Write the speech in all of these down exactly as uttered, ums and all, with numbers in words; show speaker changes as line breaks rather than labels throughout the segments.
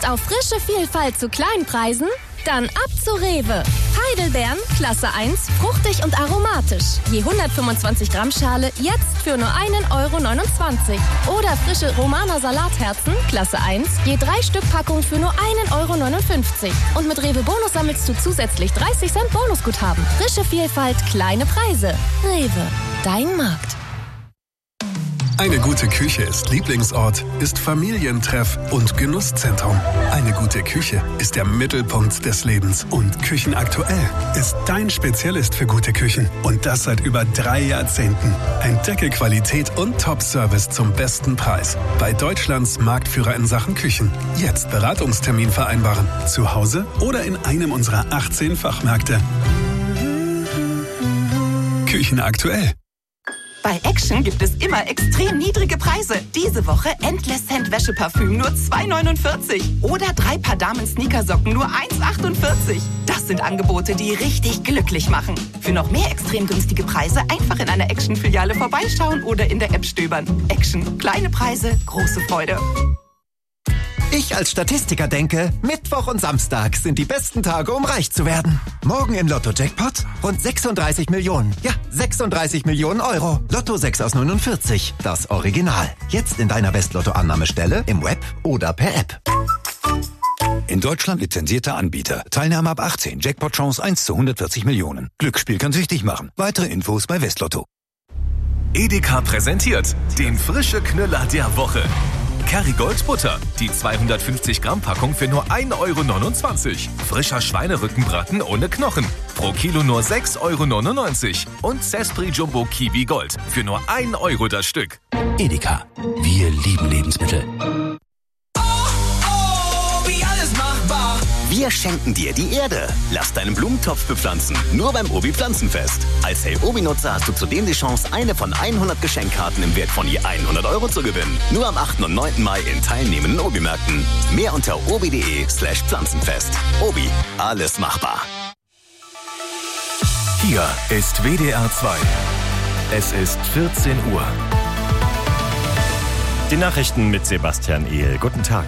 auf frische Vielfalt zu Kleinpreisen? Dann ab zu Rewe. Heidelbeeren, Klasse eins, fruchtig und aromatisch. Je hundertfünfundzwanzig Gramm Schale jetzt für nur einen Euro neunundzwanzig. Oder frische Romaner Salatherzen, Klasse eins, je drei Stück Packung für nur einen Euro neunundfünfzig. Und mit Rewe Bonus sammelst du zusätzlich dreißig Cent Bonusguthaben. Frische Vielfalt, kleine Preise. Rewe, dein Markt.
Eine gute Küche ist Lieblingsort, ist Familientreff und Genusszentrum. Eine gute Küche ist der Mittelpunkt des Lebens. Und Küchenaktuell ist dein Spezialist für gute Küchen. Und das seit über drei Jahrzehnten. Entdecke Qualität und Top-Service zum besten Preis. Bei Deutschlands Marktführer in Sachen Küchen. Jetzt Beratungstermin vereinbaren. Zu Hause oder in einem unserer achtzehn Fachmärkte. Küchenaktuell.
Bei Action gibt es immer extrem niedrige Preise. Diese Woche Endless Scent Wäscheparfüm nur zwei neunundvierzig. Oder drei Paar Damen-Sneakersocken nur eins achtundvierzig. Das sind Angebote, die richtig glücklich machen. Für noch mehr extrem günstige Preise einfach in einer Action-Filiale vorbeischauen oder in der App stöbern. Action. Kleine Preise, große Freude.
Ich als Statistiker denke, Mittwoch und Samstag sind die besten Tage, um reich zu werden. Morgen im Lotto-Jackpot rund sechsunddreißig Millionen. Ja, sechsunddreißig Millionen Euro. Lotto sechs aus neunundvierzig. Das Original. Jetzt in deiner West-Lotto-Annahmestelle, im Web oder per App.
In Deutschland lizenzierter Anbieter. Teilnahme ab achtzehn. Jackpot-Chance eins zu hundertvierzig Millionen. Glücksspiel kann süchtig machen. Weitere Infos bei Westlotto.
Edeka präsentiert den frische Knüller der Woche. Kerrygold Butter, die zweihundertfünfzig Gramm Packung für nur ein Euro neunundzwanzig. Frischer Schweinerückenbraten ohne Knochen, pro Kilo nur sechs Euro neunundneunzig. Und Sespri Jumbo Kiwi Gold für nur ein Euro das Stück.
Edeka, wir lieben Lebensmittel.
Wir schenken dir die Erde. Lass deinen Blumentopf bepflanzen. Nur beim Obi Pflanzenfest. Als Hey Obi-Nutzer hast du zudem die Chance, eine von hundert Geschenkkarten im Wert von je hundert Euro zu gewinnen. Nur am achten und neunten Mai in teilnehmenden Obi-Märkten. Mehr unter obi.de slash Pflanzenfest. Obi, alles machbar.
Hier ist W D R zwei. Es ist vierzehn Uhr.
Die Nachrichten mit Sebastian Ehl. Guten Tag.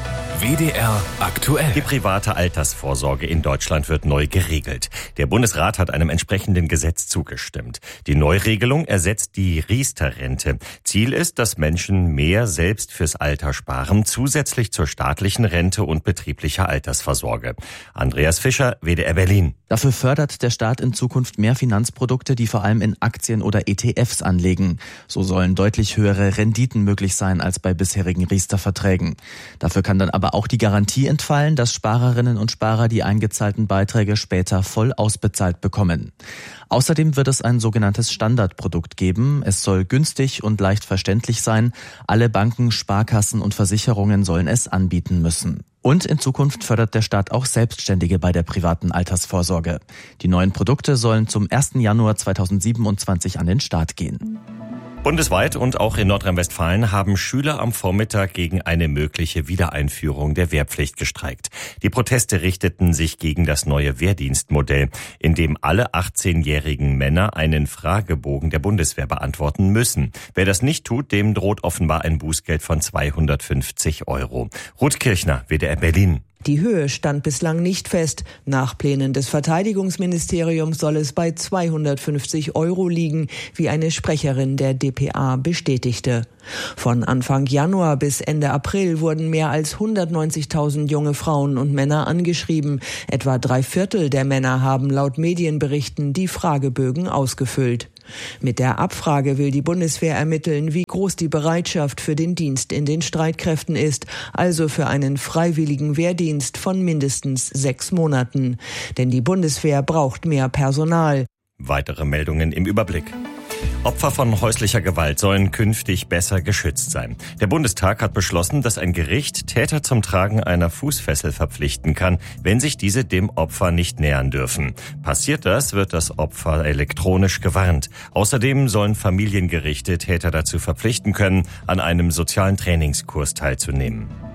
W D R aktuell.
Die private Altersvorsorge in Deutschland wird neu geregelt. Der Bundesrat hat einem entsprechenden Gesetz zugestimmt. Die Neuregelung ersetzt die Riester-Rente. Ziel ist, dass Menschen mehr selbst fürs Alter sparen, zusätzlich zur staatlichen Rente und betrieblicher Altersvorsorge. Andreas Fischer, W D R Berlin.
Dafür fördert der Staat in Zukunft mehr Finanzprodukte, die vor allem in Aktien oder E T Fs anlegen. So sollen deutlich höhere Renditen möglich sein als bei bisherigen Riester-Verträgen. Dafür kann dann aber auch die Garantie entfallen, dass Sparerinnen und Sparer die eingezahlten Beiträge später voll ausbezahlt bekommen. Außerdem wird es ein sogenanntes Standardprodukt geben. Es soll günstig und leicht verständlich sein. Alle Banken, Sparkassen und Versicherungen sollen es anbieten müssen. Und in Zukunft fördert der Staat auch Selbstständige bei der privaten Altersvorsorge. Die neuen Produkte sollen zum ersten Januar zweitausendsiebenundzwanzig an den Start gehen.
Bundesweit und auch in Nordrhein-Westfalen haben Schüler am Vormittag gegen eine mögliche Wiedereinführung der Wehrpflicht gestreikt. Die Proteste richteten sich gegen das neue Wehrdienstmodell, in dem alle achtzehnjährigen Männer einen Fragebogen der Bundeswehr beantworten müssen. Wer das nicht tut, dem droht offenbar ein Bußgeld von zweihundertfünfzig Euro. Ruth Kirchner, W D R Berlin.
Die Höhe stand bislang nicht fest. Nach Plänen des Verteidigungsministeriums soll es bei zweihundertfünfzig Euro liegen, wie eine Sprecherin der D P A bestätigte. Von Anfang Januar bis Ende April wurden mehr als hundertneunzigtausend junge Frauen und Männer angeschrieben. Etwa drei Viertel der Männer haben laut Medienberichten die Fragebögen ausgefüllt. Mit der Abfrage will die Bundeswehr ermitteln, wie groß die Bereitschaft für den Dienst in den Streitkräften ist, also für einen freiwilligen Wehrdienst von mindestens sechs Monaten. Denn die Bundeswehr braucht mehr Personal.
Weitere Meldungen im Überblick. Opfer von häuslicher Gewalt sollen künftig besser geschützt sein. Der Bundestag hat beschlossen, dass ein Gericht Täter zum Tragen einer Fußfessel verpflichten kann, wenn sich diese dem Opfer nicht nähern dürfen. Passiert das, wird das Opfer elektronisch gewarnt. Außerdem sollen Familiengerichte Täter dazu verpflichten können, an einem sozialen Trainingskurs teilzunehmen.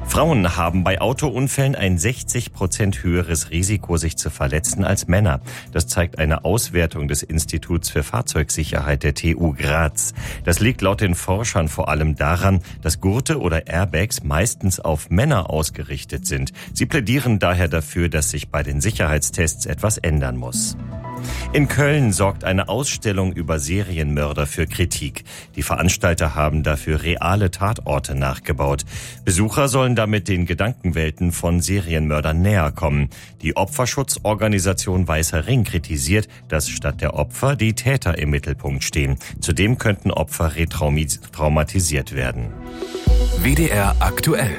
Frauen haben bei Autounfällen ein sechzig Prozent höheres Risiko, sich zu verletzen als Männer. Das zeigt eine Auswertung des Instituts für Fahrzeugsicherheit der T U Graz. Das liegt laut den Forschern vor allem daran, dass Gurte oder Airbags meistens auf Männer ausgerichtet sind. Sie plädieren daher dafür, dass sich bei den Sicherheitstests etwas ändern muss. In Köln sorgt eine Ausstellung über Serienmörder für Kritik. Die Veranstalter haben dafür reale Tatorte nachgebaut. Besucher sollen damit den Gedankenwelten von Serienmördern näher kommen. Die Opferschutzorganisation Weißer Ring kritisiert, dass statt der Opfer die Täter im Mittelpunkt stehen. Zudem könnten Opfer retraumatisiert werden.
W D R aktuell.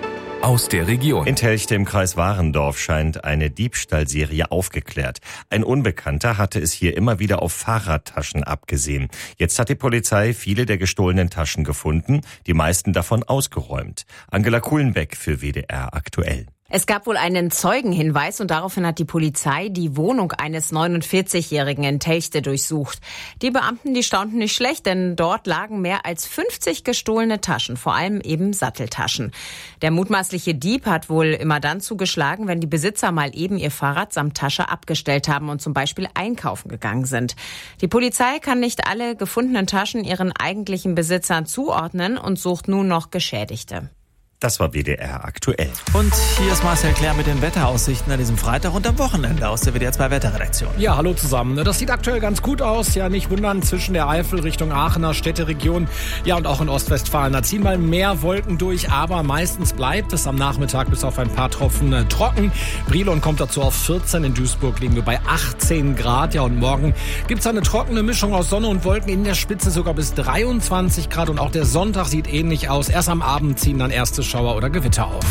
Aus der Region.
In Telchte im Kreis Warendorf scheint eine Diebstahlserie aufgeklärt. Ein Unbekannter hatte es hier immer wieder auf Fahrradtaschen abgesehen. Jetzt hat die Polizei viele der gestohlenen Taschen gefunden, die meisten davon ausgeräumt. Angela Kuhlenbeck für W D R aktuell.
Es gab wohl einen Zeugenhinweis und daraufhin hat die Polizei die Wohnung eines neunundvierzigjährigen in Telchte durchsucht. Die Beamten, die staunten nicht schlecht, denn dort lagen mehr als fünfzig gestohlene Taschen, vor allem eben Satteltaschen. Der mutmaßliche Dieb hat wohl immer dann zugeschlagen, wenn die Besitzer mal eben ihr Fahrrad samt Tasche abgestellt haben und zum Beispiel einkaufen gegangen sind. Die Polizei kann nicht alle gefundenen Taschen ihren eigentlichen Besitzern zuordnen und sucht nun noch Geschädigte.
Das war W D R aktuell.
Und hier ist Marcel Klär mit den Wetteraussichten an diesem Freitag und am Wochenende aus der W D R zwei Wetterredaktion.
Ja, hallo zusammen. Das sieht aktuell ganz gut aus. Ja, nicht wundern, zwischen der Eifel Richtung Aachener Städteregion, ja und auch in Ostwestfalen. Da ziehen mal mehr Wolken durch, aber meistens bleibt es am Nachmittag bis auf ein paar Tropfen äh, trocken. Brilon kommt dazu auf vierzehn, in Duisburg liegen wir bei achtzehn Grad. Ja, und morgen gibt's eine trockene Mischung aus Sonne und Wolken, in der Spitze sogar bis dreiundzwanzig Grad. Und auch der Sonntag sieht ähnlich aus. Erst am Abend ziehen dann erste Schauer oder Gewitter auf.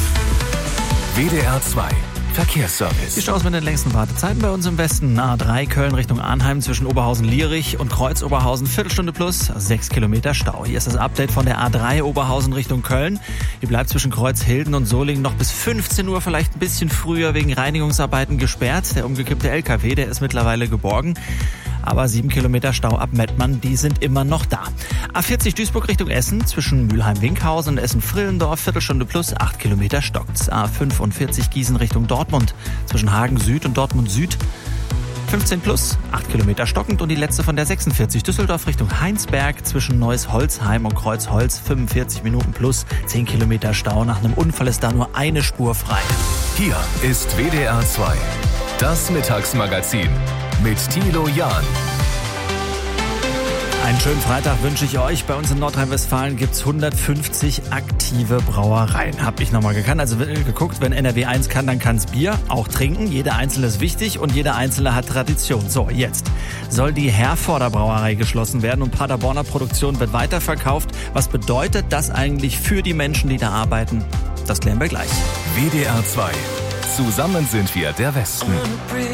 W D R zwei Verkehrsservice.
Die Staus mit den längsten Wartezeiten bei uns im Westen. A drei Köln Richtung Arnheim zwischen Oberhausen-Lierich und Kreuz-Oberhausen. Viertelstunde plus, sechs Kilometer Stau. Hier ist das Update von der A drei Oberhausen Richtung Köln. Die bleibt zwischen Kreuzhilden und Solingen noch bis fünfzehn Uhr, vielleicht ein bisschen früher wegen Reinigungsarbeiten gesperrt. Der umgekippte L K W, der ist mittlerweile geborgen. Aber sieben Kilometer Stau ab Mettmann, die sind immer noch da. A vierzig Duisburg Richtung Essen zwischen Mülheim-Winkhausen und Essen-Frillendorf, Viertelstunde plus, acht Kilometer stockt's. A fünfundvierzig Gießen Richtung Dortmund zwischen Hagen Süd und Dortmund Süd, fünfzehn plus, acht Kilometer stockend. Und die letzte von der sechsundvierzig Düsseldorf Richtung Heinsberg zwischen Neuss-Holzheim und Kreuzholz, fünfundvierzig Minuten plus, zehn Kilometer Stau. Nach einem Unfall ist da nur eine Spur frei.
Hier ist W D R zwei, das Mittagsmagazin mit Thilo Jahn.
Einen schönen Freitag wünsche ich euch. Bei uns in Nordrhein-Westfalen gibt's hundertfünfzig aktive Brauereien. Hab ich nochmal gekannt. Also geguckt, wenn N R W eins kann, dann kann's Bier auch trinken. Jeder einzelne ist wichtig und jeder einzelne hat Tradition. So, jetzt soll die Herforder Brauerei geschlossen werden und Paderborner Produktion wird weiterverkauft. Was bedeutet das eigentlich für die Menschen, die da arbeiten? Das klären wir gleich.
W D R zwei. Zusammen sind wir der Westen.